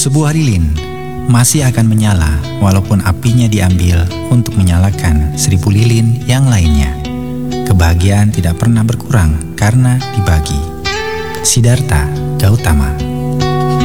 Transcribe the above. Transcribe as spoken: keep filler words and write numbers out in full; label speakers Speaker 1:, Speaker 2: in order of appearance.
Speaker 1: Sebuah lilin masih akan menyala walaupun apinya diambil untuk menyalakan seribu lilin yang lainnya. Kebahagiaan tidak pernah berkurang karena dibagi. Siddhartha Gautama.